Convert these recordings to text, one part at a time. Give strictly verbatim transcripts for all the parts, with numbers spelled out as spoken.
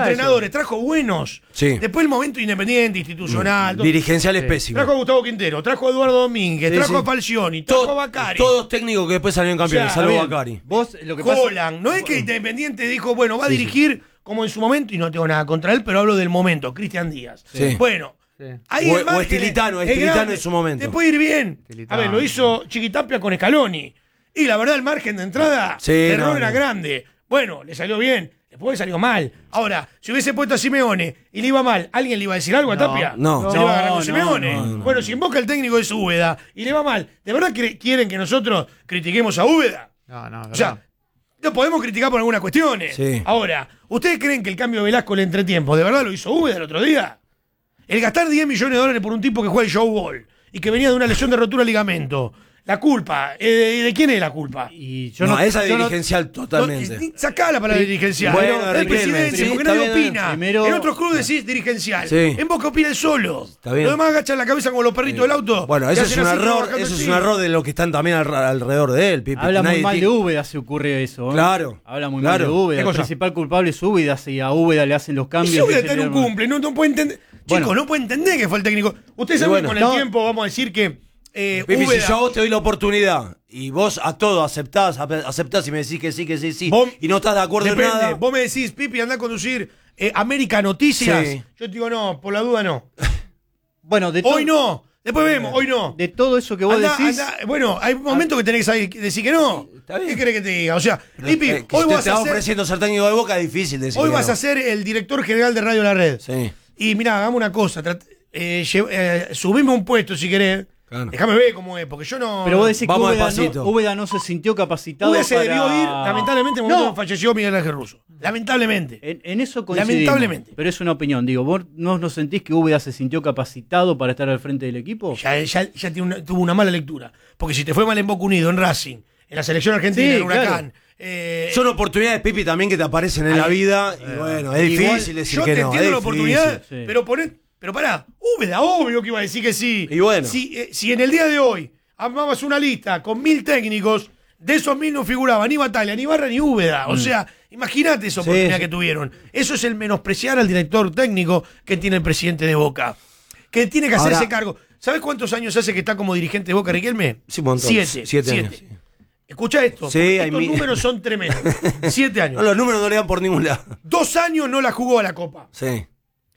entrenadores, eso. trajo buenos. Sí. Después el momento independiente, institucional. Mm. Dirigencial es sí. pésimo. Trajo a Gustavo Quintero, trajo a Eduardo Domínguez, sí, trajo sí. a Falcioni, trajo Todo, a Bacari. Todos técnicos que después salieron campeones, O sea, salvo bien. Bacari. Vos, lo que pasa... Holland, no es que Independiente dijo, bueno, va a sí, dirigir sí. como en su momento, y no tengo nada contra él, pero hablo del momento, Cristian Díaz. Sí. Bueno, sí. ahí o, el margen o Estilitano, es Estilitano grande. en su momento. Te puede ir bien. Estilitano. A ver, lo hizo Chiquitapia con Scaloni. Y la verdad, el margen de entrada, sí, el error no, era no. grande. Bueno, le salió bien. Después salió mal. Ahora, si hubiese puesto a Simeone y le iba mal, ¿alguien le iba a decir algo a No, Tapia? no. Se le iba a agarrar con No, Simeone. no, no, bueno, si en Boca el técnico es Úbeda y le va mal, ¿de verdad que quieren que nosotros critiquemos a Úbeda? No, no, O sea, lo podemos criticar por algunas cuestiones. Sí. Ahora, ¿ustedes creen que el cambio de Velasco el entretiempo de verdad lo hizo Úbeda el otro día? El gastar diez millones de dólares por un tipo que juega el show ball y que venía de una lesión de rotura de ligamento. La culpa, eh, ¿de quién es la culpa? Y yo no, no, esa yo no- dirigencial totalmente. No, sacá la palabra dirigencial. Bueno, el Riquelme, presidente, sí, porque está nadie bien. opina. Primero- en otros clubes decís dirigencial. Sí. En Boca opina él solo. Está bien. Los demás agachan la cabeza como los perritos del auto. Bueno, y eso es hacen un así error, trabajando eso es así. un error de los que están también al- alrededor de él, Pipe. Habla muy Nadie mal tiene- de Úbeda si ocurre eso. ¿eh? Claro, Habla muy claro. mal de Úbeda. ¿Qué El cosa? principal culpable es Úbeda. Si a Úbeda le hacen los Y cambios. si Úbeda dice está en un el- cumple, no, no puede entender. Bueno. Chicos, no puede entender que fue el técnico. Ustedes Y saben bueno. que con el No. tiempo vamos a decir que eh, Pipi, Úbeda- si yo a vos te doy la oportunidad y vos a todo aceptás, ap- aceptás y me decís que sí, que sí, sí, Vos- y no estás de acuerdo Depende. en nada. Vos me decís, Pipi, anda a conducir eh, América Noticias. Sí. Yo te digo, no, por la duda no. Bueno, de to- Hoy no. Después vemos, hoy no. De todo eso que vos Andá, decís. andá. Bueno, hay momentos que tenés que saber- decir que no. Está bien. ¿Qué querés que te diga? O sea, Pipi, Eh, que hoy si te vas a estás ser, ofreciendo ser técnico de Boca, es difícil decir hoy que vas no. a ser el director general de Radio La Red. Sí. Y mirá, hagamos una cosa. trat- eh, lle- eh, subime un puesto si querés. Claro. Déjame ver cómo es, porque yo no. Pero vos decís que Vamos Úbeda despacito. no, Úbeda no se sintió capacitado Úbeda se para... debió ir, lamentablemente, en el momento No. que falleció Miguel Ángel Russo. Lamentablemente. En, en eso coincidimos. Lamentablemente. Pero es una opinión. Digo, ¿vos no, no sentís que Úbeda se sintió capacitado para estar al frente del equipo? Ya, ya, ya tiene una- tuvo una mala lectura. Porque si te fue mal en Boca Unido, en Racing, en la selección argentina, Sí, en Huracán. claro. eh, Son oportunidades, Pipi, también que te aparecen en la vida. Y bueno, es igual, difícil decir yo que te no. entiendo es la oportunidad, difícil. Sí. pero poné, pero pará, Úbeda, obvio que iba a decir que sí. Y bueno. Si, eh, si en el día de hoy armabas una lista con mil técnicos, de esos mil no figuraba ni Batalla, ni Barra, ni Úbeda. O sea, imagínate esa Sí, oportunidad sí. que tuvieron. Eso es el menospreciar al director técnico que tiene el presidente de Boca. Que tiene que hacerse Ahora- cargo. ¿Sabes cuántos años hace que está como dirigente de Boca, Riquelme? Sí, un montón. Siete. Siete siete. años, sí. Escucha esto. Sí, porque hay estos mi- números son tremendos. Siete años. No, los números no le dan por ningún lado. Dos años no la jugó a la Copa. Sí.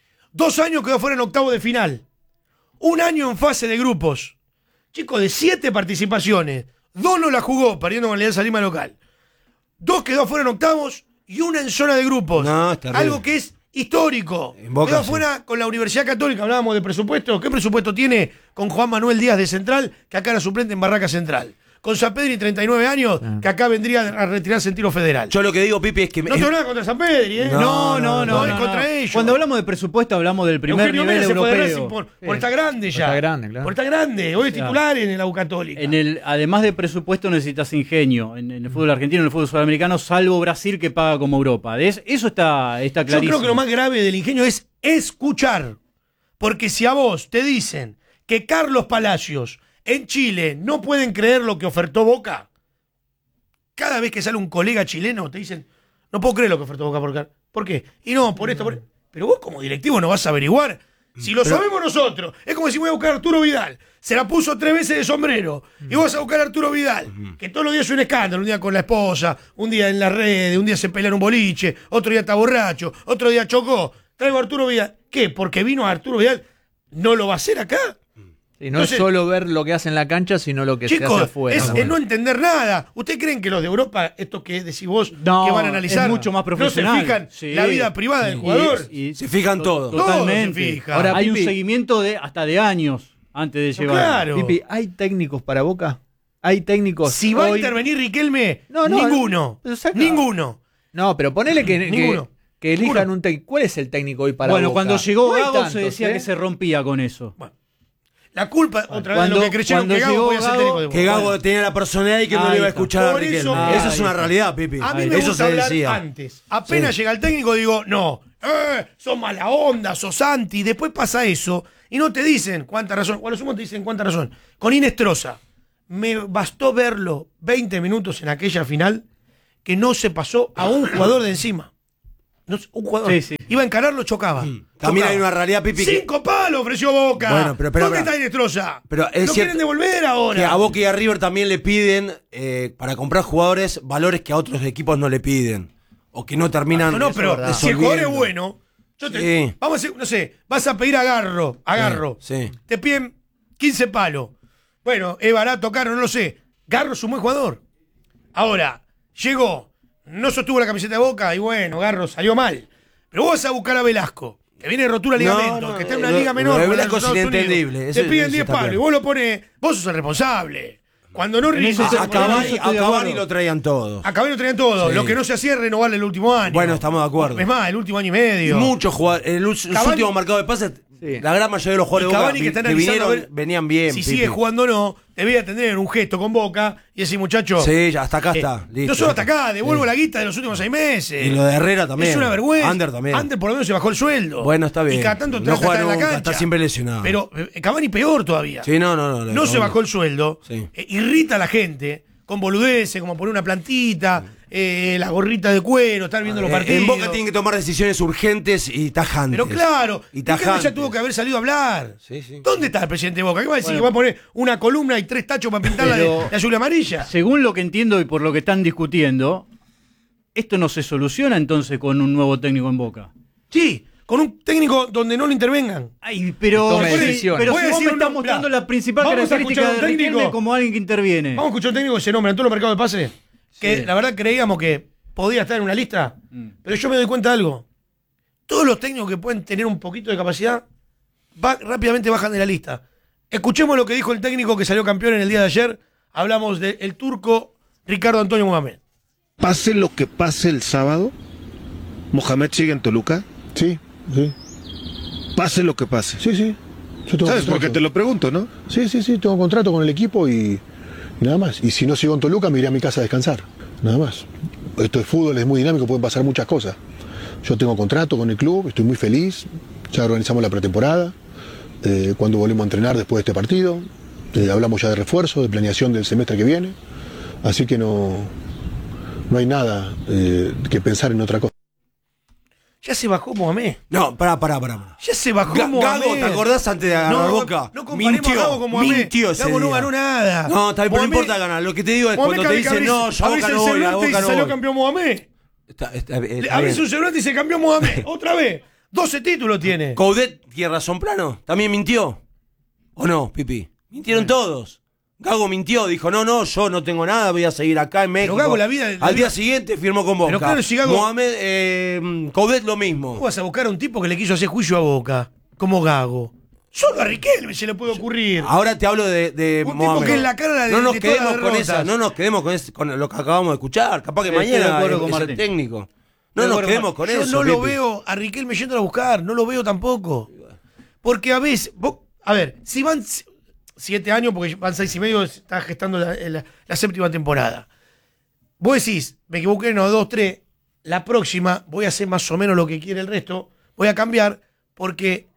Dos años quedó fuera en octavo de final. Un año en fase de grupos. Chicos, de siete participaciones, dos no la jugó, perdiendo con Alianza Lima local. Dos quedó fuera en octavos y una en zona de grupos. No, es terrible. Algo que es histórico. En Boca, quedó sí. fuera con la Universidad Católica, hablábamos de presupuesto. ¿Qué presupuesto tiene con Juan Manuel Díaz de Central, que acá era suplente en Barraca Central? Con Sampedri, treinta y nueve años, que acá vendría a retirarse en tiro federal. Yo lo que digo, Pipi, es que... No tengo nada contra Sampedri, ¿eh? No, no, no, es no, contra no. ellos. Cuando hablamos de presupuesto hablamos del primer Eugenio nivel Mena se fue de europeo. Racing por, Sí. por estar grande ya. Por estar grande, claro. Por estar grande. Hoy es Claro. titular en la U Católica. En el, además de presupuesto necesitas ingenio en, en el fútbol argentino, en el fútbol sudamericano, salvo Brasil que paga como Europa. De es- eso está, está Yo clarísimo. creo que lo más grave del ingenio es escuchar. Porque si a vos te dicen que Carlos Palacios en Chile no pueden creer lo que ofertó Boca, cada vez que sale un colega chileno te dicen, no puedo creer lo que ofertó Boca por Car- ¿Por qué? Y no, por esto, por... Pero vos como directivo no vas a averiguar. Si lo sabemos nosotros, es como si voy a buscar a Arturo Vidal. Se la puso tres veces de sombrero. Y vos vas a buscar a Arturo Vidal, que todos los días es un escándalo. Un día con la esposa, un día en las redes, un día se pelea en un boliche, otro día está borracho, otro día chocó. Traigo a Arturo Vidal. ¿Qué? Porque vino a Arturo Vidal. ¿No lo va a hacer acá? Y no Entonces- es solo ver lo que hace en la cancha, sino lo que se hace Chicos, afuera. es, ¿no? es no entender nada. ¿Ustedes creen que los de Europa, estos que decís vos, No, que van a analizar, es mucho más profesional. no se fijan Sí. la vida privada del Y- jugador? y- Se fijan to- todo. Totalmente. Todo se fija. Ahora, hay Pipi- un seguimiento de hasta de años antes de No, llevar. claro. Pipi, ¿hay técnicos para Boca? ¿Hay técnicos Si va a hoy? intervenir Riquelme, No, no, ninguno. pero saca- Ninguno. No, pero ponele que, que, Ninguno. que elijan Ninguno. un técnico. ¿Cuál es el técnico hoy para Bueno, Boca? cuando llegó No hay Gago se tantos, decía ¿eh? que se rompía con eso. La culpa, otra vez, Cuando- de lo que creyeron cuando que Gago llegó podía ser Gago- técnico de Boca. Que Gago Bueno, tenía la personalidad y que no Ahí le iba a está. escuchar a Por Riquelme. eso- Eso Ahí es una está. realidad, Pipi. a mí Ahí me Eso gusta se hablar decía. antes. Apenas Sí. llega el técnico, digo, no, eh, sos mala onda, sos anti. Después pasa eso y no te dicen cuánta razón. O a lo sumo te dicen cuánta razón. Con Inestrosa, me bastó verlo veinte minutos en aquella final que no se pasó a un jugador de encima. no, un jugador Sí, sí. iba a encararlo, chocaba. Mm. También Chocaba. hay una realidad, Pipi, que- Cinco palos ofreció Boca. Bueno, pero- pero- ¿Dónde pero- está Inestrosa? pero es ¿Lo cierto quieren devolver ahora? Que a Boca y a River también le piden, eh, para comprar jugadores, valores que a otros equipos no le piden. O que no terminan. No, no, pero resolviendo. si el jugador es bueno, yo te- Sí. vamos a hacer, no sé, vas a pedir agarro, agarro. Sí, sí. Te piden quince palos. Bueno, es barato, caro, no lo sé. Garro es un buen jugador. Ahora, llegó, no sostuvo la camiseta de Boca y bueno, Garro salió mal. Pero vos vas a buscar a Velasco, que viene de rotura de No, ligamento, no, que está en una lo- liga lo menor. de como la de Velasco es Estados Unidos. inentendible, Te ese- piden ese diez está palos claro. y vos lo pones, vos sos el responsable. Cuando no rinde, eso A, se- a Por Cavani, eso a estoy de Cavani acuerdo. lo traían todos. a Cavani lo traían todo. Sí. Lo que no se hacía es renovarle el último año. Bueno, estamos de acuerdo. Es más, el último año y medio. Muchos jugadores, el, los Cavani- últimos marcados de pases, Sí. la gran mayoría de los Y jugadores de Cavani Boca que está que analizando vinieron a ver venían bien. Si Pipi. sigue jugando o no, debía tener un gesto con Boca y decir, muchacho. Sí, ya hasta acá eh, está. Listo. no solo hasta acá, devuelvo Sí. la guita de los últimos seis meses. Y lo de Herrera también. Es una vergüenza. Ander también. Ander por lo menos se bajó el sueldo. Bueno, está bien. Y cada tanto No trata de juega estar en la nunca, cancha. está siempre lesionado. Pero eh, Cavani peor todavía. Sí, no, no, no. lo de no se Cavani. bajó el sueldo. Sí. Eh, irrita a la gente con boludeces, como poner una plantita, eh, la gorrita de cuero, estar viendo los Eh, partidos. En Boca tienen que tomar decisiones urgentes y tajantes. Pero claro, y Riquelme tajantes. ya tuvo que haber salido a hablar. Sí, sí. ¿Dónde está el presidente de Boca? ¿Qué va a decir? Bueno. ¿Que va a poner una columna y tres tachos para pintarla de, Pero- de azul y amarilla? Según lo que entiendo y por lo que están discutiendo, esto no se soluciona entonces con un nuevo técnico en Boca. Sí, con un técnico donde no lo intervengan. Ay, pero, Tome sí, decisiones. pero Voy a si vos decir me estás un- mostrando mirá, la principal vamos a característica escuchar de un técnico. Riquelme como alguien que interviene. Vamos a escuchar un técnico que se nombra en todos los mercados de pase, que Sí. la verdad creíamos que podía estar en una lista, Mm. pero yo me doy cuenta de algo. Todos los técnicos que pueden tener un poquito de capacidad va- rápidamente bajan de la lista. Escuchemos lo que dijo el técnico que salió campeón en el día de ayer. Hablamos del turco Ricardo Antonio Mohamed. Pase lo que pase el sábado, Mohamed sigue en Toluca. Sí, sí, Pase lo que pase. sí, sí. Yo tengo ¿Sabes? contrato. Porque te lo pregunto, ¿no? Sí, sí, sí, tengo contrato con el equipo y, y nada más. Y si no sigo en Toluca, me iré a mi casa a descansar. Nada más. Esto es fútbol, es muy dinámico, pueden pasar muchas cosas. Yo tengo contrato con el club, estoy muy feliz. Ya organizamos la pretemporada. Eh, cuando volvemos a entrenar después de este partido. Eh, hablamos ya de refuerzo, de planeación del semestre que viene. Así que no, no hay nada eh, que pensar en otra cosa. Ya se bajó Mohamed. No, pará, pará, pará. pará. Ya se bajó Ga- Mohamed. Gago, ¿te acordás antes de agarrar no, Boca? No comparemos mintió, a Gago con Mohamed. mintió ese Gago no día. ganó nada. No, está bien, pero no Mohamed- importa ganar. Lo que te digo es Mohamed cuando te Cabe- dicen, abrís- no, yo a abrís Boca el no voy, a celular y Boca dice, no salió voy. campeón Mohamed. Está, está, Le está abrís bien. un celular y dice campeón Mohamed. Otra vez. doce títulos tiene. Coudet tiene razón plano. También mintió. ¿O no, Pipi? Mintieron todos. Gago mintió, dijo, no, no, yo no tengo nada, voy a seguir acá en México. Gago, la vida- la Al día vida- siguiente firmó con Boca. Pero claro, si Gago- Mohamed, eh, Coudet lo mismo. ¿Cómo vas a buscar a un tipo que le quiso hacer juicio a Boca? Como Gago. Solo a Riquelme se le puede ocurrir. Ahora te hablo de, de Un tipo Mohamed. que es la cara de- no nos de todas quedemos las con derrotas. esa, no nos quedemos con, ese- con lo que acabamos de escuchar. Capaz que Estoy de mañana acuerdo es, con es el Martín. técnico. No Estoy de nos acuerdo quedemos con- con Yo eso. no lo Pipi. veo a Riquelme yendo a buscar, no lo veo tampoco. Porque a veces, vos- a ver, si van si- siete años, porque van seis y medio, está gestando la, la- la séptima temporada. Vos decís, me equivoqué, no, dos, tres, la próxima voy a hacer más o menos lo que quiere el resto, voy a cambiar porque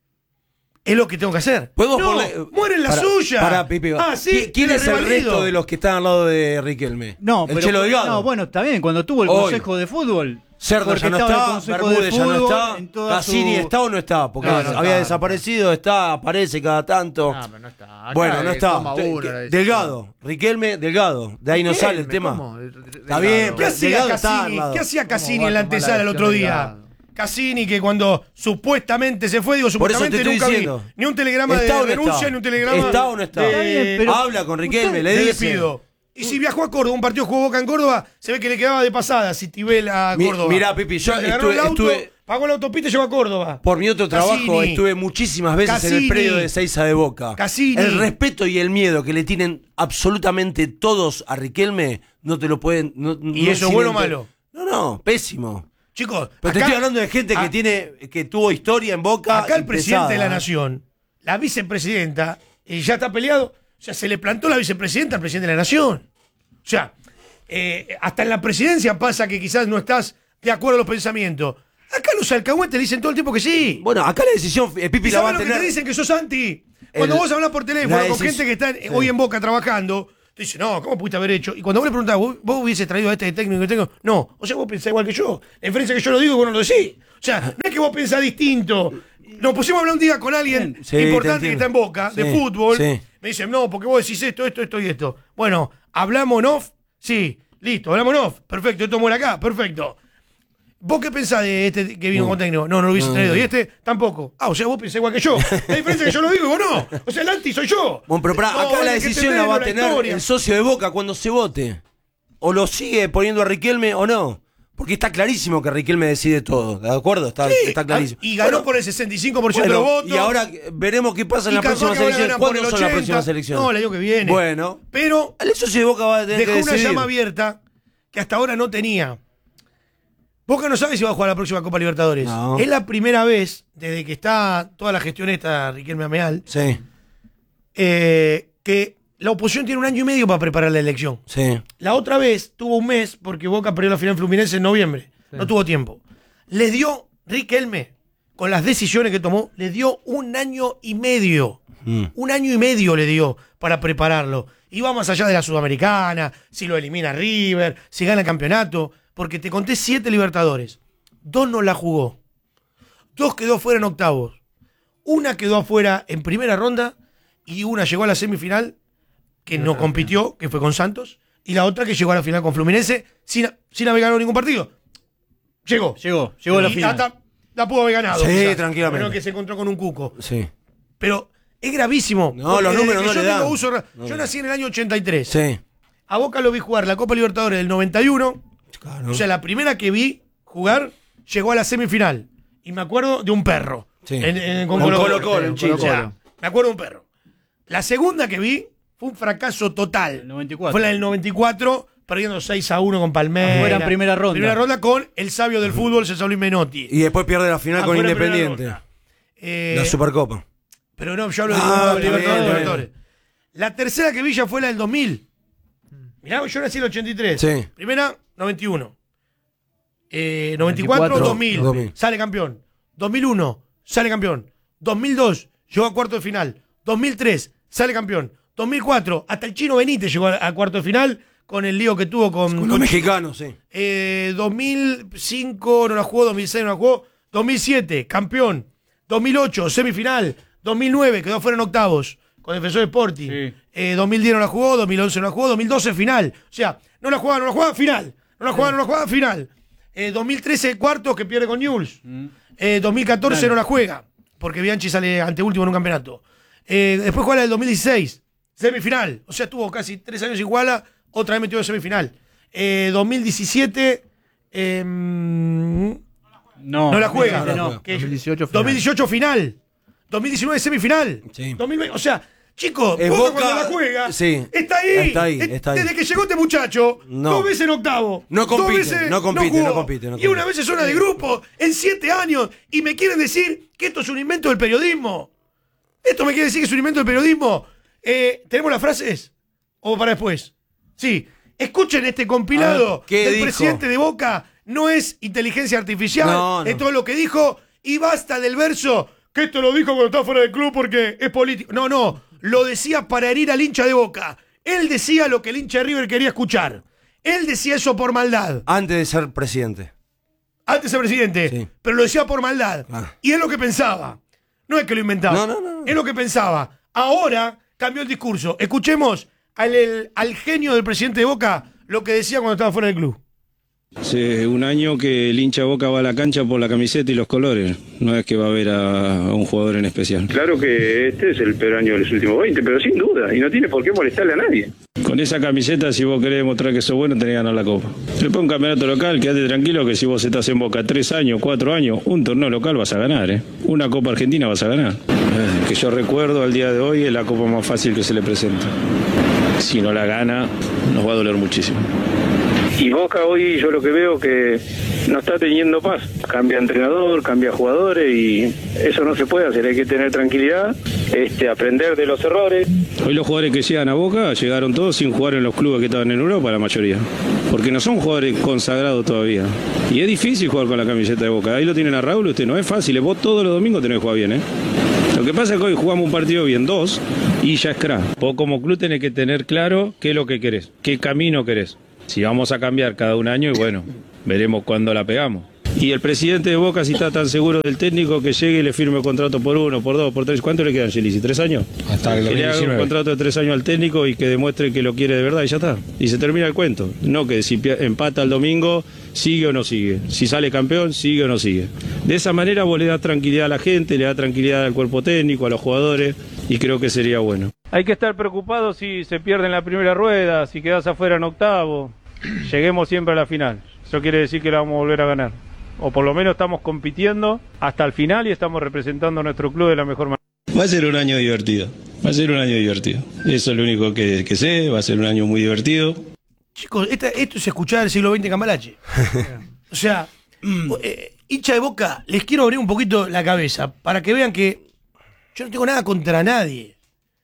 es lo que tengo que hacer. ¿Podemos no, ponerle- muere en la Pará, suya. pará, Pipi. Ah, sí, ¿Qui- ¿Quién tiene es el revalido. resto de los que están al lado de Riquelme? No, el pero, Chelo Delgado. no, bueno, está bien, cuando tuvo el Hoy. Consejo de Fútbol. Cerdo porque ya no estaba el está, Consejo Bermúdez de ya no Fútbol está, en toda Cassini su- está o no está, porque No, no había está, desaparecido, está, aparece cada tanto. No, pero no está. Acá Bueno, no es está. toma De- uno, que- la decisión. Delgado, Riquelme, Delgado. De ahí no sale el tema. ¿Cómo? Está bien, ¿Qué hacía Delgado está Cassini? al lado. ¿Qué hacía Cassini ¿Cómo va en la a tomar la antesala el otro decisión día? Delgado? Cassini, que cuando supuestamente se fue, digo Por eso supuestamente te estoy nunca vi diciendo. ni un telegrama ¿Está o de no renuncia está? ni un telegrama ¿Está o no está? de, Está bien, pero- Habla con Riquelme, le de dice. despido. Y si viajó a Córdoba, un partido jugó Boca en Córdoba, se ve que le quedaba de pasada si Tibel a Mi- Córdoba. mirá, Pipi, yo Le agarró estuve- el auto, estuve- pagó la autopista y llegó a Córdoba. Por mi otro trabajo Cassini. estuve muchísimas veces en Cassini. el predio de Seiza de Boca. Cassini. El respeto y el miedo que le tienen absolutamente todos a Riquelme no te lo pueden. no- ¿Y no eso es bueno o inente- malo? No, no, pésimo. Chicos, Pero te acá- estoy hablando de gente que a- tiene que tuvo historia en Boca. Acá el y presidente de la pesada. nación, la vicepresidenta, y ya está peleado, o sea, se le plantó la vicepresidenta al presidente de la nación. O sea, eh, hasta en la presidencia pasa que quizás no estás de acuerdo a los pensamientos. Acá los alcahuetes dicen todo el tiempo que sí. Bueno, acá la decisión, eh, Pipi ¿Y la va sabes a lo que tener. te dicen que sos anti? Cuando El- vos hablas por teléfono la con decisión- gente que está sí. hoy en Boca trabajando, Te dice, no, ¿cómo pudiste haber hecho? Y cuando vos le preguntás, ¿vos, vos hubieses traído a este técnico que tengo? No, o sea, vos pensás igual que yo. La diferencia es que yo lo digo y vos no lo decís. O sea, no es que vos pensás distinto. Nos pusimos a hablar un día con alguien Sí, importante te que está en Boca, Sí, de fútbol. sí. Me dicen, no, porque vos decís esto, esto, esto y esto. Bueno, ¿hablamos en off? Sí, listo, hablamos en off. Perfecto, esto muere acá, perfecto. ¿Vos qué pensás de este que vino No. con técnico? No, no lo hubiese No, traído. no. ¿Y este? Tampoco. Ah, o sea, vos pensás igual que yo. La diferencia es que yo lo digo y vos no. O sea, el anti soy yo. Bueno, pero pará, No, acá hay la que decisión la va a entenderlo, tener historia. el socio de Boca cuando se vote. O lo sigue poniendo a Riquelme o no. Porque está clarísimo que Riquelme decide todo, ¿de acuerdo? Está, Sí, está clarísimo. Y ganó Bueno, por el sesenta y cinco por ciento bueno, de los votos. y ahora veremos qué pasa en Y la capaz próxima que ahora selección. ganan por ¿Cuándo el son las ochenta. próximas elecciones? No, el año que viene. Bueno, Pero el socio de Boca va a tener dejó que una decidir. llama abierta que hasta ahora no tenía. Boca no sabe si va a jugar la próxima Copa Libertadores. No. Es la primera vez, desde que está toda la gestión esta, Riquelme Ameal, Sí, eh, que la oposición tiene un año y medio para preparar la elección. sí. La otra vez tuvo un mes porque Boca perdió la final Fluminense en noviembre. No tuvo tiempo. Les dio Riquelme, con las decisiones que tomó, le dio un año y medio. Mm. Un año y medio le dio para prepararlo. Y va más allá de la Sudamericana, si lo elimina River, si gana el campeonato. Porque te conté siete Libertadores. Dos no la jugó. Dos quedó fuera en octavos. Una quedó afuera en primera ronda y una llegó a la semifinal que no compitió, que fue con Santos, y la otra que llegó a la final con Fluminense sin, sin haber ganado ningún partido. Llegó. Llegó, llegó a la Y final. hasta la pudo haber ganado. Sí, quizás. tranquilamente. Bueno, que se encontró con un cuco. Sí. Pero es gravísimo. No, porque los desde números que no yo le tengo dan. uso ra- No, yo no. nací en el año ochenta y tres. Sí. A Boca lo vi jugar la Copa Libertadores del noventa y uno. Claro. O sea, la primera que vi jugar llegó a la semifinal. Y me acuerdo de un perro. Sí. En, en- con Con Colo Colo Colo. Colo, en Chile. O sea, me acuerdo de un perro. La segunda que vi fue un fracaso total. El noventa y cuatro. Fue la del noventa y cuatro, perdiendo seis a uno con Palmeiras. Afuera en primera ronda. Primera ronda con el sabio del fútbol, César Luis Menotti. Y después pierde la final con Afuera en primera Independiente. ronda. Eh, La Supercopa. Pero no, yo hablo de Ah, Libertadores, está bien, Libertadores, está Libertadores. La tercera que vi ya fue la del dos mil. Mirá, yo nací en el ochenta y tres. Sí. Primera, noventa y uno. Eh, noventa y cuatro, noventa y cuatro, dos mil. dos mil. Sale campeón. dos mil uno, sale campeón. dos mil dos, llegó a cuarto de final. dos mil tres, sale campeón. dos mil cuatro, hasta el Chino Benítez llegó a, a cuarto de final con el lío que tuvo con... Con los mexicanos, sí. Eh, dos mil cinco no la jugó, dos mil seis no la jugó, dos mil siete, campeón, dos mil ocho, semifinal, dos mil nueve, quedó fuera en octavos con Defensor Sporting, Sí. eh, dos mil diez no la jugó, dos mil once no la jugó, dos mil doce final, o sea, no la jugaba, no la jugaba, final, no la jugaba, no la jugaba, final, eh, dos mil trece cuartos que pierde con Newell's, eh, dos mil catorce no la juega, porque Bianchi sale anteúltimo en un campeonato, eh, después juega la del dos mil dieciséis, semifinal, o sea, tuvo casi tres años iguala, otra vez metió en semifinal. Eh, dos mil diecisiete eh, no, No, la juega. no la No, juega. que- dos mil dieciocho final. dos mil dieciocho final. dos mil diecinueve semifinal. Sí. dos mil veinte, o sea, chicos, Es Boca Boca- cuando la juega, sí, está ahí. está ahí, Es- está ahí. Desde que llegó este muchacho, No. dos veces en octavo. No dos compite, veces no compite, jugó, no compite, no Y una compite. vez en zona de grupo, en siete años, y me quieren decir que esto es un invento del periodismo. ¿Esto me quiere decir que es un invento del periodismo? Eh, ¿Tenemos las frases? ¿O para después? Sí. Escuchen este compilado A ver, ¿qué del dijo? presidente de Boca. No es inteligencia artificial. No, no. Es todo lo que dijo. Y basta del verso que esto lo dijo cuando estaba fuera del club porque es político. No, no. Lo decía para herir al hincha de Boca. Él decía lo que el hincha de River quería escuchar. Él decía eso por maldad. Antes de ser presidente. Antes de ser presidente. Sí. Pero lo decía por maldad. Ah. Y es lo que pensaba. No es que lo inventaba. No, no, no, no. Es lo que pensaba. Ahora cambió el discurso. Escuchemos al, el- al genio del presidente de Boca lo que decía cuando estaba fuera del club. Hace un año que el hincha Boca va a la cancha por la camiseta y los colores, no es que va a ver a, a un jugador en especial. Claro que este es el peor año de los últimos veinte, pero sin duda, y no tiene por qué molestarle a nadie. Con esa camiseta, si vos querés demostrar que sos bueno, tenés que ganar la copa. Después un campeonato local, quédate tranquilo que si vos estás en Boca tres años, cuatro años, un torneo local vas a ganar, ¿eh? Una Copa Argentina vas a ganar. Eh, que yo recuerdo al día de hoy es la copa más fácil que se le presenta. Si no la gana, nos va a doler muchísimo. Y Boca hoy yo lo que veo que no está teniendo paz. Cambia entrenador, cambia jugadores y eso no se puede hacer. Hay que tener tranquilidad, este, aprender de los errores. Hoy los jugadores que llegan a Boca llegaron todos sin jugar en los clubes que estaban en Europa, la mayoría. Porque no son jugadores consagrados todavía. Y es difícil jugar con la camiseta de Boca. Ahí lo tienen a Raúl, usted no es fácil. Vos todos los domingos tenés que jugar bien, ¿eh? Lo que pasa es que hoy jugamos un partido bien, dos, y ya es crack. Vos como club tenés que tener claro qué es lo que querés, qué camino querés. Si vamos a cambiar cada un año, y bueno, veremos cuándo la pegamos. Y el presidente de Boca, si está tan seguro del técnico, que llegue y le firme el contrato por uno, por dos, por tres. ¿Cuánto le queda a Angelici? ¿Tres años? Hasta el Que le haga un contrato de tres años al técnico y que demuestre que lo quiere de verdad y ya está. Y se termina el cuento. No que si empata el domingo, sigue o no sigue. Si sale campeón, sigue o no sigue. De esa manera vos le das tranquilidad a la gente, le das tranquilidad al cuerpo técnico, a los jugadores, y creo que sería bueno. Hay que estar preocupado si se pierde en la primera rueda, si quedás afuera en octavo. Lleguemos siempre a la final. Eso quiere decir que la vamos a volver a ganar. O por lo menos estamos compitiendo hasta el final y estamos representando a nuestro club de la mejor manera. Va a ser un año divertido, va a ser un año divertido. Eso es lo único que, que sé, va a ser un año muy divertido. Chicos, esta, esto es escuchar el siglo veinte Cambalache. O sea, eh, hincha de Boca, les quiero abrir un poquito la cabeza para que vean que yo no tengo nada contra nadie.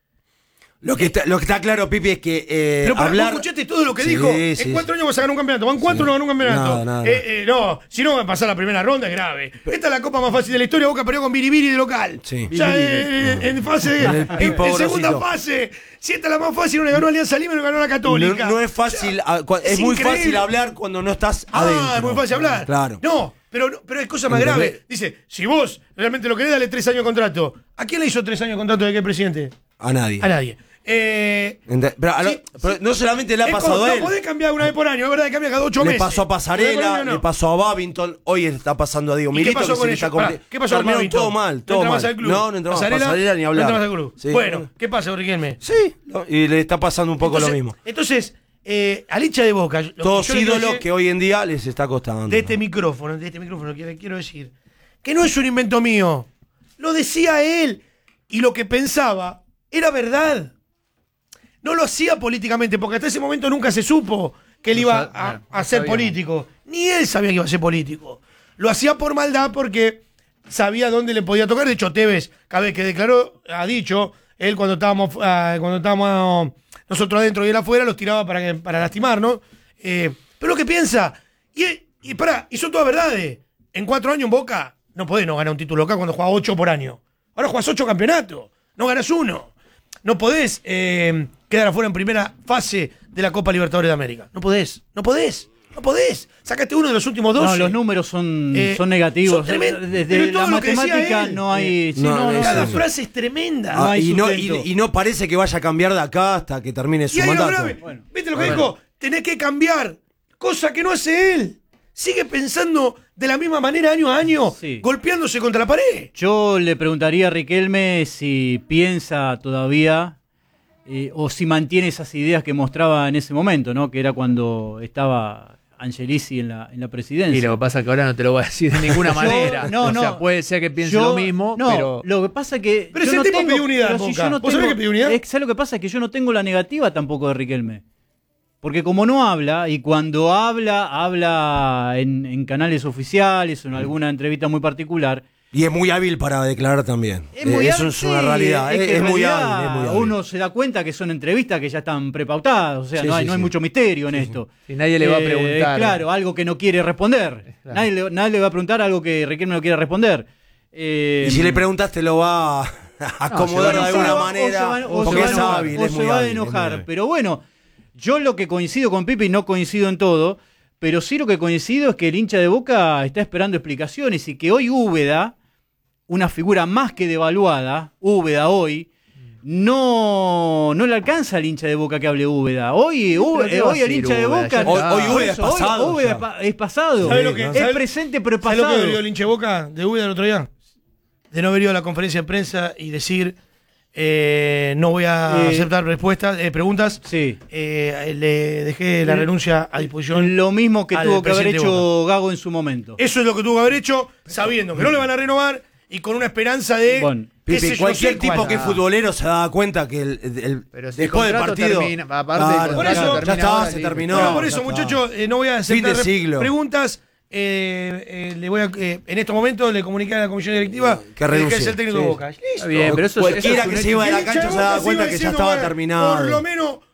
Lo que está, lo que está claro, Pipi, es que eh, Pero para, hablar... ¿vos escuchaste todo lo que Sí, dijo? sí. En cuatro años vas a ganar un campeonato. Van cuatro, Sí. no ganó un campeonato. Nada, nada, Eh, eh, no, si no va a pasar la primera ronda es grave. Esta es la copa más fácil de la historia. Boca perdió con Biribiri de local. Sí. Ya eh, en fase, En el en, Pipo en segunda Grosito. fase. Si esta es la más fácil, no le ganó Alianza Lima y no ganó la Católica. No, no es fácil, a- cua- es, es muy increíble. fácil hablar cuando no estás Ah, adentro. es muy fácil hablar. Claro. No, pero, no, pero hay cosa más ¿Entendés? grave. Dice, si vos realmente lo querés, dale tres años de contrato. ¿A quién le hizo tres años de contrato de qué presidente? A nadie. A nadie. Eh, Ente- Pero, a lo- Sí, pero sí. no solamente le ha es pasado como- a No él. podés cambiar una vez por año, es verdad que cambia cada ocho Le meses. pasó a Una vez por Pasarela, año no. le pasó a Babington, hoy está pasando a Diego ¿Y qué Milito. pasó que con se le ellos? está compli- Pará, ¿qué pasó con Terminaron Babington? todo mal, ¿No todo entra más mal. al club? No, no entraba ¿Pasarela? Pasarela ni No hablar. entra más al club. Sí. Bueno, ¿qué pasa, Riquelme? Sí, lo- y le está pasando un poco entonces, lo mismo. Entonces, eh, al hincha de Boca, lo que Todos yo le quiero ídolos decir que hoy en día les está costando. de este micrófono, de este micrófono, que le quiero decir, que no es un invento mío. Lo decía él y lo que pensaba era verdad. No lo hacía políticamente, porque hasta ese momento nunca se supo que él No iba sab- a, no, a no ser sabíamos. político. Ni él sabía que iba a ser político. Lo hacía por maldad porque sabía dónde le podía tocar. De hecho, Tevez, cada vez que declaró, ha dicho, él cuando estábamos, ah, cuando estábamos nosotros adentro y él afuera, los tiraba para, que- para lastimarnos. Eh, pero lo que piensa, y, y pará, y son todas verdades. En cuatro años en Boca, no podés no ganar un título local cuando jugás ocho por año. Ahora jugás ocho campeonatos, no ganas uno. No podés eh, quedar afuera en primera fase de la Copa Libertadores de América. No podés, no podés, no podés. Sacaste uno de los últimos doce. No, los números son, Eh, son negativos. son tremen- pero Desde todo la lo que decía matemática él. no hay. sí, No, no, no, Cada eso. frase es tremenda. No Ah, hay y, no, sustento. y, y no parece que vaya a cambiar de acá hasta que termine su Y ahí lo mandato. grave. Bueno. ¿Viste lo que dijo? Tenés que cambiar. Cosa que no hace él. Sigue pensando de la misma manera año a año, Sí. golpeándose contra la pared. Yo le preguntaría a Riquelme si piensa todavía eh, o si mantiene esas ideas que mostraba en ese momento, ¿no? Que era cuando estaba Angelici en la, en la presidencia. Y lo que pasa es que ahora no te lo voy a decir de ninguna Yo- manera. no, o no. sea, puede ser que piense Yo- lo mismo, no, pero. lo que pasa es que. Pero yo ese no tipo tengo- pidió unidad, pero si Boca. yo no ¿Vos sabés tengo- que pidió unidad? es- ¿sabés lo que pasa? Es que yo no tengo la negativa tampoco de Riquelme. Porque como no habla, y cuando habla, habla en, en canales oficiales o en alguna entrevista muy particular. Y es muy hábil para declarar también. Es muy Eh, hábil, Eso es una sí, realidad. es Es, que en es muy realidad hábil, es muy hábil. Uno se da cuenta que son entrevistas que ya están prepautadas, o sea, Sí, no hay, sí, no hay sí. mucho misterio en esto. Si nadie le va a Eh, preguntar. Claro, algo que no quiere responder. Claro. Nadie, le, nadie le va a preguntar algo que Riquelme no quiere responder. Eh, Y si le preguntas, te lo va a acomodar No, de se va- alguna o se manera. va- o se porque va a es enojar, hábil, o es se muy va a hábil, es muy enojar. hábil. Pero bueno, yo lo que coincido con Pipi, no coincido en todo, pero sí lo que coincido es que el hincha de Boca está esperando explicaciones y que hoy Úbeda, una figura más que devaluada, Úbeda hoy, no, no le alcanza al hincha de Boca que hable Úbeda. Hoy, pero Úbeda- ¿qué va a hoy el decir hincha de Úbeda? Boca... Ya Hoy, está. hoy Por Úbeda es eso, hoy pasado. Úbeda ya. es pa- es pasado. ¿Sabés lo que- es sabés- presente pero es ¿Sabés lo que pasado. dolió el hincha de Boca de Uda el otro día? De no haber ido a la conferencia de prensa y decir eh, no voy a Eh, aceptar respuestas, eh, preguntas. Sí. Eh, le dejé la renuncia a disposición. Lo mismo que al tuvo que haber presidente de hecho Gago en su momento. Eso es lo que tuvo que haber hecho, sabiendo que no le van a renovar y con una esperanza de. Bueno, qué Pipi, sé yo, cualquier sé tipo cuál. que es futbolero se da cuenta que el, el- Pero si el después del contrato partido. termina- aparte del Claro, contrato ya termina está, ahora, se sí. terminó. Bueno, por eso, ya está. muchachos, eh, no voy a aceptar Fin de re- siglo. preguntas. Eh, eh, le voy a, eh, en estos momentos le comuniqué a la comisión directiva Que renuncie. es el técnico Sí. de Boca. Está bien, pero eso, Cualquiera eso es que un se iba de Y la el hincha cancha de se daba Boca cuenta sigue que ya diciendo, estaba bueno, terminado. Por lo menos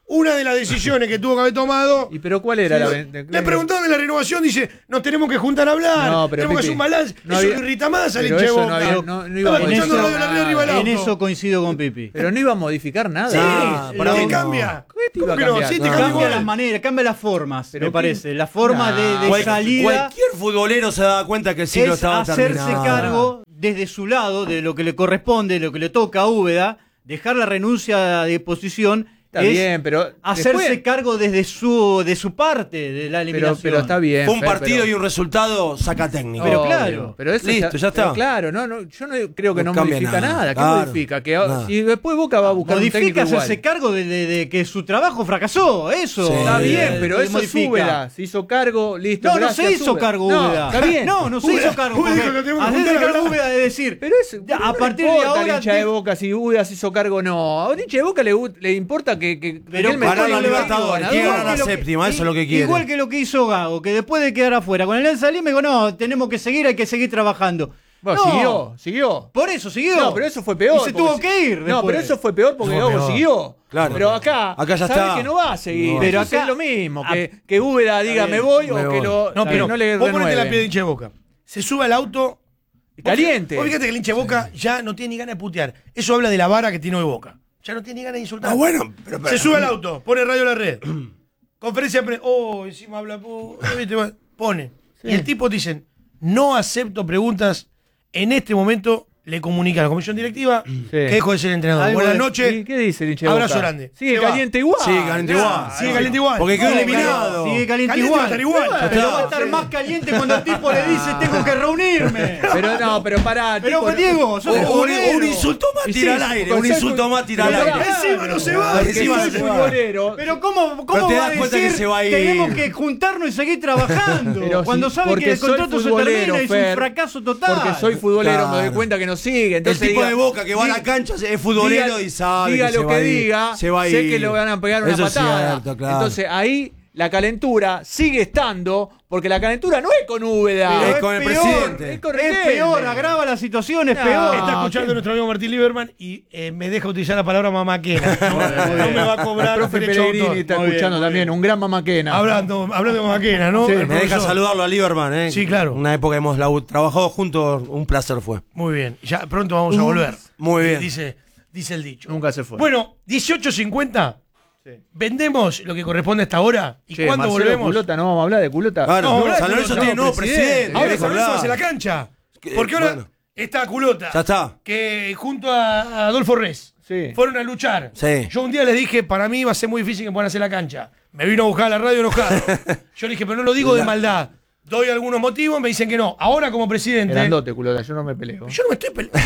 una de las decisiones que tuvo que haber tomado. ¿Y pero cuál era la Le preguntaron de la renovación, dice, nos tenemos que juntar a hablar, No, pero, tenemos que Pipi, hacer un balance. no eso había- lo irrita más al pero hincha de eso no Boca. había- no- no iba Estaba a escuchando modificar radio de la arriba del En auto. eso coincido con Pipi. Pero no iba a modificar nada. Sí, Ah, ¿qué para te mí no. cambia? ¿Qué te iba ¿Cómo a que no? cambiar? Sí, te No. cambia Cambia las igual. maneras, cambia las formas, Pero me qué- parece. La forma Nah. de, de Cual- salida Cualquier futbolero se da cuenta que el ciclo es estaba hacerse terminado. cargo desde su lado, de lo que le corresponde, de lo que le toca a Úbeda, dejar la renuncia de posición. Está es bien, pero hacerse después- cargo desde su de su parte de la pero, eliminación. pero está bien. Fue un Fer, partido pero- y un resultado saca técnico. Pero Obvio, claro. pero eso Listo, ya está. pero claro, no, no, yo no creo que No no, cambia modifica nada, nada. ¿Qué claro. modifica? Que, Nada. y después Boca va a buscar un técnico Modifica igual. hacerse cargo de, de- de que su trabajo fracasó, eso. Sí. Está Eh, bien, pero se eso modifica. es Úbeda. Se hizo cargo, listo. No, no gracias, se hizo Úbeda. cargo No, Úbeda. está bien. No, no se Úbeda- hizo cargo. Úbeda dijo porque que tenemos que hacerse juntar a cargo hablar. Úbeda de decir, Pero eso, ya, no a le partir de importa al ahora. hincha de de- Boca si Úbeda se hizo cargo o no. A un hincha de Boca le, le importa que, que Pero que él me ganar traiga la un Libertadores, ganador. quiere Igual ganar la que lo que- séptima, eso es lo que quiere. Igual que lo que hizo Gago, que después de quedar afuera con el Alianza Lima, digo, no, tenemos que seguir, hay que seguir trabajando. Bueno, No, siguió, siguió. Por eso siguió. No, pero eso fue peor. Y se porque tuvo si- que ir. No, después. pero eso fue peor porque Fue Gago peor. siguió. Claro. Pero acá, Acá ya sabe está. que no va a seguir. No. Pero Pero acá acá- es lo mismo, Ah, que, que Úbeda diga bien, me voy me o que voy. lo, No, que pero no le vos ponete la renueven. piel de hincha de Boca. Se sube al auto. Caliente. Vos fíjate que el hincha de Boca ya no tiene ni ganas de putear. Eso habla de la vara que tiene hoy Boca. Ya no tiene ni ganas de insultar. Ah, bueno, pero, pero- Se sube al auto, pone radio a la red. Conferencia de prensa. Oh, encima habla. oh, ¿viste? Pone. Y el tipo dicen, no acepto preguntas. En este momento le comunica a la comisión directiva que dejo de ser entrenador. Algo Buenas de- noches. ¿Y qué dice el hincha de Abrazo Boca? grande. Sigue Se va. caliente igual. Sigue caliente igual. Sigue caliente igual. Porque quedó Sigue eliminado. Sigue caliente, Caliente igual. va a estar igual. Pero está. va a estar más caliente cuando el tipo le dice tengo que reunirme. Pero no, pero pará. Pero tipo, Diego, sos Un, un- futbolero. un insulto más Y tira sí, al aire. porque Un soy insulto fu- más tira al pero aire. pará. Encima no se va. Porque Encima soy no se va. futbolero. Pero ¿cómo, cómo Pero te va das a cuenta decir que se va a ir. tenemos que juntarnos y seguir trabajando? Pero cuando sí, sabe porque que el soy contrato se futbolero, termina y es un Fer. fracaso total. Porque soy futbolero, me doy Claro. cuenta que no sigue. El Entonces tipo diga- de Boca que va a la diga- cancha es futbolero diga- y sabe diga que se lo va que a ir, diga, se va a sé ir. que lo van a pegar una Eso es patada. cierto, claro. Entonces ahí la calentura sigue estando, porque la calentura no es con Úbeda. Pero es con el peor, presidente. Es con Es Riquelme. peor, agrava la situación, es No. peor. Está escuchando ¿qué? nuestro amigo Martín Lieberman y eh, me deja utilizar la palabra mamaquena. No, no me va a cobrar El profe derecho de Pellegrini autor. está Muy bien, escuchando muy también, bien. un gran mamaquena. Hablando, hablando de mamaquena, ¿no? Sí, El Me deja profesor. saludarlo a Lieberman, ¿eh? Sí, claro. Una época hemos lau- trabajado juntos, un placer fue. Muy bien. Ya pronto vamos a volver. Muy bien. Dice, dice el dicho. Nunca se fue. Bueno, dieciocho cincuenta. Vendemos lo que corresponde a esta hora. ¿Y Che, cuando Marcelo volvemos? Culota, no vamos a hablar de Culota. Claro, No, hablar de San Lorenzo Culota, tiene no, nuevo presidente. presidente. Ahora deja San Lorenzo hablar. hace la cancha. Que- Porque ahora bueno. está Culota. Ya está. Que junto a Adolfo Res Sí. fueron a luchar. Sí. Yo un día les dije, para mí va a ser muy difícil que puedan hacer la cancha. Me vino a buscar a la radio enojado. Yo le dije, pero no lo digo de maldad. Doy algunos motivos, me dicen que no. Ahora como presidente. Grandote, Culota, yo no me peleo. Yo no me estoy peleando.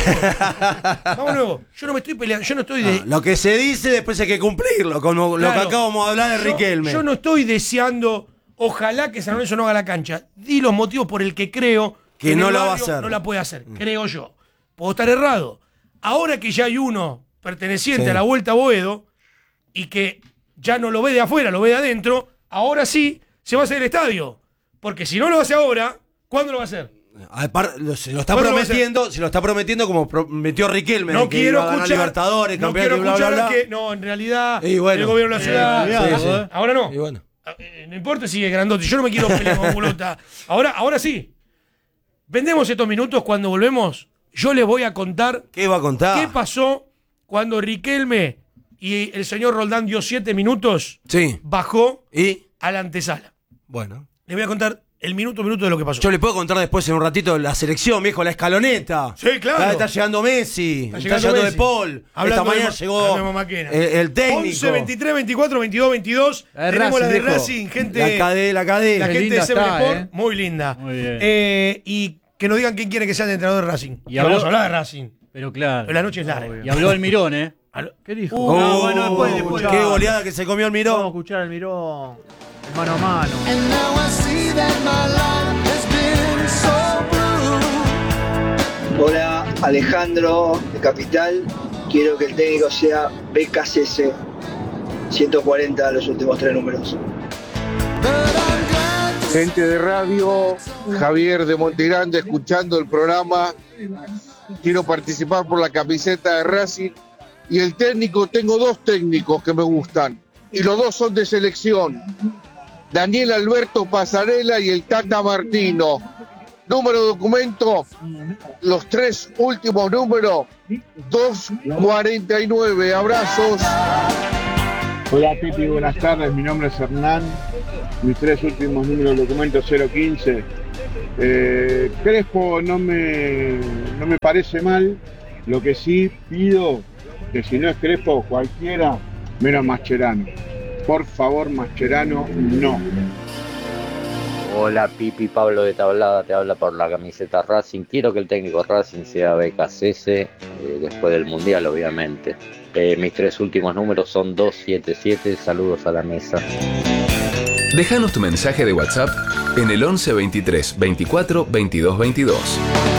Vamos nuevo. Yo no me estoy peleando. Yo no estoy de. Ah, lo que se dice después hay que cumplirlo, como lo Claro. que acabamos de hablar de Yo- Riquelme. Yo no estoy deseando. Ojalá que San Lorenzo no haga la cancha. Di los motivos por el que creo Que en no el la va a barrio hacer. No la puede hacer. Creo yo. Puedo estar errado. Ahora que ya hay uno perteneciente Sí. a la Vuelta a Boedo y que ya no lo ve de afuera, lo ve de adentro, ahora sí se va a hacer el estadio. Porque si no lo hace ahora, ¿cuándo lo va a hacer? Apar- lo- se lo está ¿Cuándo lo va a hacer? prometiendo, se lo está prometiendo como prometió Riquelme. No de que quiero iba a ganar escuchar. Libertadores, no campeonato quiero y bla, bla, escuchar bla. que. No, en realidad. Y bueno. el gobierno de la ciudad. Eh, sí, sí. Ahora no. Y bueno. Eh, No importa si es grandote, yo no me quiero pelear con Culota. Ahora, ahora sí. Vendemos estos minutos, cuando volvemos, yo les voy a contar ¿Qué va a contar? qué pasó cuando Riquelme y el señor Roldán dio siete minutos, Sí. bajó Y, a la antesala. bueno. Les voy a contar el minuto a minuto de lo que pasó. Yo le puedo contar después en un ratito la selección, viejo, la escaloneta. Sí, claro. Ya está llegando Messi, Está está llegando llegando, Messi. De Paul. Hablando Esta de mañana ma- llegó hablando de mamaquena. el, el técnico. once, veintitrés, veinticuatro, veintidós, veintidós. La de Tenemos la de Racing, viejo. Racing, gente. La cadena, la cadena. La Qué gente de linda Seven está, Sport, eh. muy linda. Muy bien. Eh, y que nos digan quién quiere que sea el entrenador de Racing. Y Y habló- vamos a hablar de Racing. Pero claro. Pero la noche es larga. Y habló el Mirón, ¿eh? Al- ¿Qué dijo? Uh, Ah, Oh, bueno, después, después. qué goleada que se comió el Vamos a Mirón. escuchar al Mirón. Mano a mano. Hola, Alejandro de Capital. Quiero que el técnico sea B K C S. ciento cuarenta los últimos tres números. Gente de radio, Javier de Montegrande escuchando el programa. Quiero participar por la camiseta de Racing. Y el técnico, tengo dos técnicos que me gustan. y los dos son de selección. Daniel Alberto Pasarela y el Tata Martino. Número de documento, los tres últimos números, doscientos cuarenta y nueve. Abrazos. Hola Pipi, buenas tardes, mi nombre es Hernán, mis tres últimos números de documento cero quince. Eh, Crespo no me, no me parece mal, lo que sí pido que si no es Crespo cualquiera, menos Mascherano. Por favor, Mascherano, no. Hola Pipi, Pablo de Tablada te habla por la camiseta Racing. Quiero que el técnico Racing sea B K C S eh, después del Mundial, obviamente. Eh, mis tres últimos números son dos siete siete. Saludos a la mesa. Déjanos tu mensaje de WhatsApp en el once veintitrés veinticuatro veintidós veintidós.